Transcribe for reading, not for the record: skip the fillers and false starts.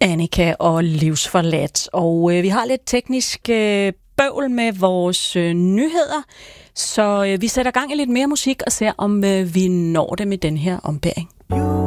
Annika og Livsforladt. Og vi har lidt teknisk bøvl med vores nyheder, så vi sætter gang i lidt mere musik og ser, om vi når det med den her ombæring.